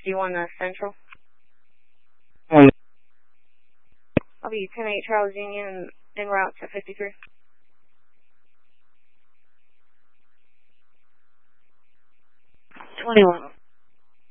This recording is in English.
51 Central. Um, I'll be 10-8 Charles Union en route to 53. 21.